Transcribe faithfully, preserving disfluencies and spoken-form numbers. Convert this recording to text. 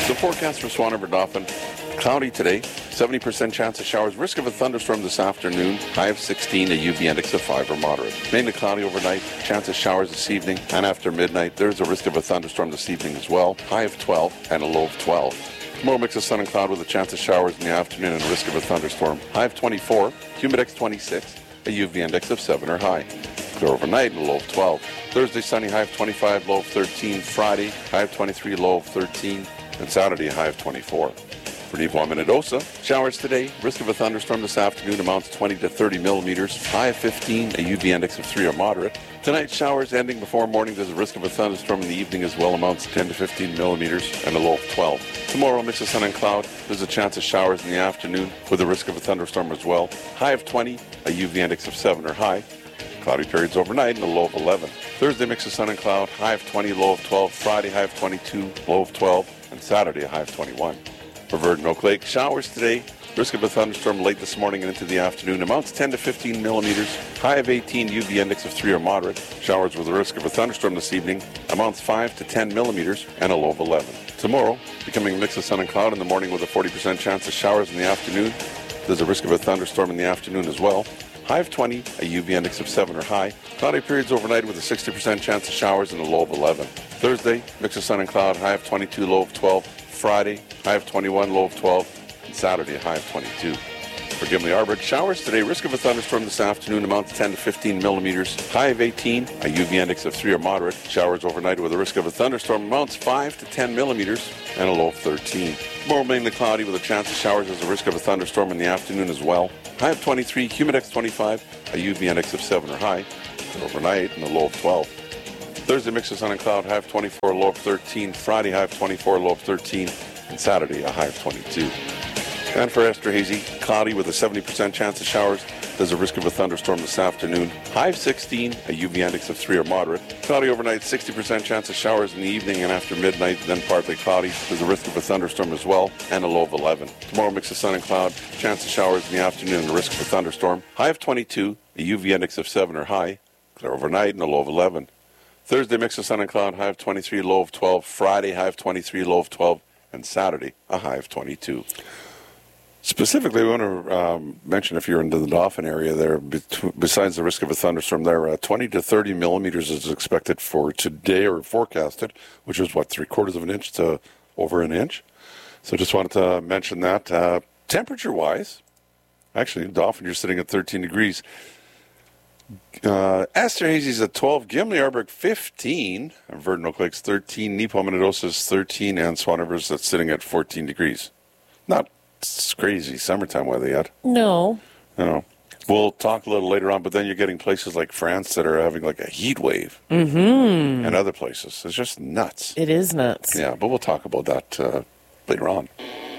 The forecast for Swan River Dauphin, cloudy today, seventy percent chance of showers, risk of a thunderstorm this afternoon, high of sixteen, a U V index of five or moderate. Mainly cloudy overnight, chance of showers this evening, and after midnight, there's a risk of a thunderstorm this evening as well, high of twelve and a low of twelve. Tomorrow mix of sun and cloud with a chance of showers in the afternoon and a risk of a thunderstorm, high of twenty-four, humidex twenty-six, a U V index of seven or high. Clear overnight and a low of twelve. Thursday sunny, high of twenty-five, low of thirteen. Friday, high of twenty-three, low of thirteen. And Saturday, high of twenty-four. For Nivo Minnedosa, showers today, risk of a thunderstorm this afternoon amounts twenty to thirty millimeters, high of fifteen, a U V index of three or moderate. Tonight, showers ending before morning, there's a risk of a thunderstorm in the evening as well, amounts ten to fifteen millimeters, and a low of twelve. Tomorrow, mix of sun and cloud, there's a chance of showers in the afternoon with a risk of a thunderstorm as well, high of twenty, a U V index of seven or high. Cloudy periods overnight and a low of eleven. Thursday, mix of sun and cloud, high of twenty, low of twelve. Friday, high of twenty-two, low of twelve. And Saturday, a high of twenty-one. For Verdon Oak Lake, showers today, risk of a thunderstorm late this morning and into the afternoon, amounts ten to fifteen millimeters, high of eighteen, U V index of three or moderate. Showers with a risk of a thunderstorm this evening, amounts five to ten millimeters, and a low of eleven. Tomorrow, becoming a mix of sun and cloud in the morning with a forty percent chance of showers in the afternoon. There's a risk of a thunderstorm in the afternoon as well. High of twenty, a U V index of seven or high. Cloudy periods overnight with a sixty percent chance of showers and a low of eleven. Thursday, mix of sun and cloud, high of twenty-two, low of twelve. Friday, high of twenty-one, low of twelve. And Saturday, a high of twenty-two. For Gimli Arbor, showers today, risk of a thunderstorm this afternoon amounts ten to fifteen millimeters. High of eighteen, a U V index of three or moderate. Showers overnight with a risk of a thunderstorm amounts five to ten millimeters and a low of thirteen. Tomorrow mainly cloudy with a chance of showers as a risk of a thunderstorm in the afternoon as well. High of twenty-three, humidex twenty-five, a U V index of seven or high. And overnight and a low of twelve. Thursday, mix of sun and cloud, high of twenty-four, low of thirteen. Friday, high of twenty-four, low of thirteen. And Saturday, a high of twenty-two. And for Esterhazy, cloudy with a seventy percent chance of showers. There's a risk of a thunderstorm this afternoon. High of sixteen, a U V index of three or moderate. Cloudy overnight, sixty percent chance of showers in the evening and after midnight, then partly cloudy. There's a risk of a thunderstorm as well, and a low of eleven. Tomorrow, mix of sun and cloud, chance of showers in the afternoon and a risk of a thunderstorm. High of twenty-two, a U V index of seven or high. Clear overnight and a low of eleven. Thursday, mix of sun and cloud, high of twenty-three, low of twelve. Friday, high of twenty-three, low of twelve. And Saturday, a high of twenty-two. Specifically, we want to um, mention if you're into the Dauphin area there, besides the risk of a thunderstorm there, uh, twenty to thirty millimeters is expected for today or forecasted, which is, what, three quarters of an inch to over an inch. So just wanted to mention that. Uh, temperature-wise, actually, Dauphin, you're sitting at thirteen degrees. Uh, Esterhazy's at twelve, Gimli Arbor fifteen, and Verdon Oak Lake's thirteen, Nipo Minnedosa's thirteen, and Swan River's that's sitting at fourteen degrees. Not It's crazy summertime weather yet. No. No. We'll talk a little later on, but then you're getting places like France that are having like a heat wave. Mm-hmm. And other places. It's just nuts. It is nuts. Yeah, but we'll talk about that uh, later on.